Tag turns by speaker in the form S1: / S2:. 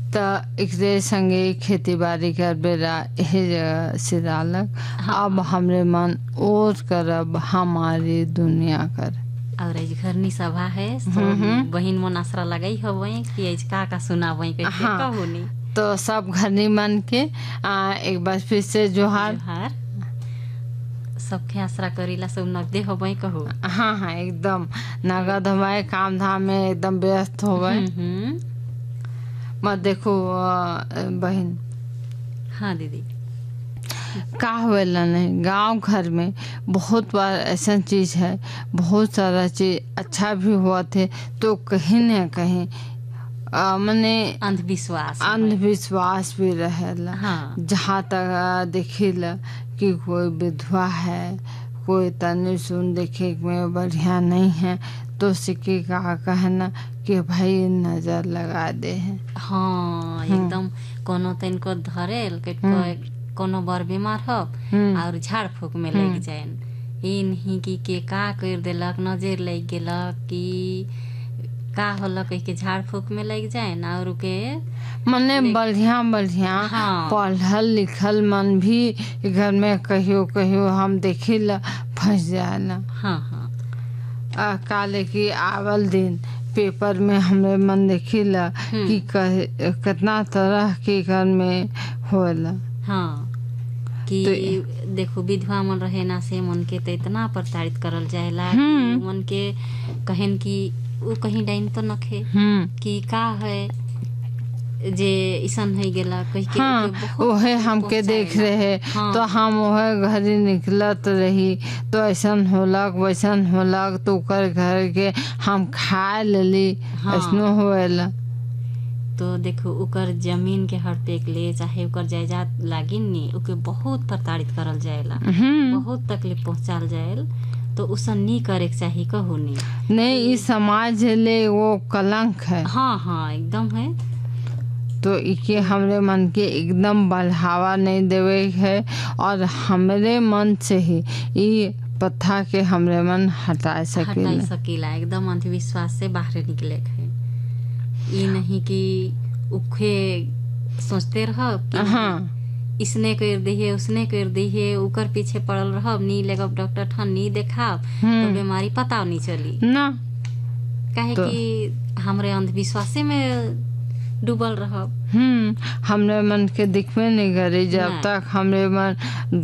S1: त एकरे संगे खेती बाड़ी कर बेरा एहे जगह से डालक। अब हमरे मन और करब हमारी दुनिया कर।
S2: और आज घरनी सभा है तो बहिन मन आसरा लगाई हवई कि आज का सुनावई कैसे कहूनी।
S1: तो सब घरनी मन के एक बार फिर से जोहार।
S2: सबके आसरा करीला सब नगदे होबई कहू।
S1: हाँ एकदम नगद हमारे काम धाम में एकदम व्यस्त होबई। मत देखो बहन।
S2: हाँ दीदी
S1: का होवेला नहीं, गांव घर में बहुत बार ऐसा चीज है, बहुत सारा चीज अच्छा भी हुआ थे तो कहीं न कहीं मने अंधविश्वास भी रहेला।
S2: हाँ।
S1: जहाँ तक देखिला कि कोई विधवा है, कोई तनी सुन देखे में बढ़िया नहीं है तो सिक्के का कहना कि भाई नजर लगा दे है।
S2: हाँ एकदम कोनो तनको धरेल कोनो बर बीमार हो और झाड़ फूक में लग जाए। ई नहीं कि का कर देलक, नजर लग गेलक कि का होला कह के झाड़ फूक में लग जाए ना। और के
S1: मने बढ़िया पढ़ल लिखल मन भी घर में कहियो हम देखिला फंस जाएला। काले की आवल दिन पेपर में हमरे मन देखिला कि कितना तरह के घर में होला।
S2: हाँ कि तो देखो विधवा मन रहे ना से मन के तो इतना प्रताड़ित करल जाएला कि मन के कहन कि वो कहीं डाइन तो नखे कि का है जे इसन है गेला कह के
S1: ओहे हमके देख रहे। तो हम ओहे घरे निकलत रही तो ऐसन होलक वैसन होलक तो कर घर के हम खा लेली। ऐसनो होएला
S2: तो देखो उकर जमीन के हड़पेक ले चाहे उकर जायदाद लागिन नी उके बहुत प्रताड़ित करल जाएला, बहुत तकलीफ पहुंचाल जाएल। तो उसन नहीं करे के चाहिए कहू
S1: नहीं इस समाज ले वो कलंक है।
S2: हाँ एकदम है।
S1: तो इके हमरे मन के एकदम बढ़ावा नहीं देवे है और हमरे मन से ही ये पत्था के हमरे मन हटा
S2: सकीला एकदम अंधविश्वास से बाहर निकले है। ये नहीं कि उखे सोचते रह कि इसने कर दिए उसने कर दिए उकर पीछे पड़ल रह नी लेगब डॉक्टर ठन नी देखा तो बीमारी पता नहीं चली
S1: ना।
S2: काहे कि हमरे अंधविश्वासे में डूबल रह।
S1: हमरे मन के दिखवे नहीं करे जब तक हमरे मन